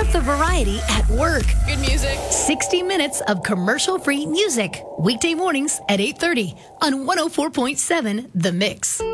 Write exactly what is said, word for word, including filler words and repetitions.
keep the variety at work. Good music. sixty minutes of commercial-free music. Weekday mornings at eight thirty on one oh four point seven The Mix.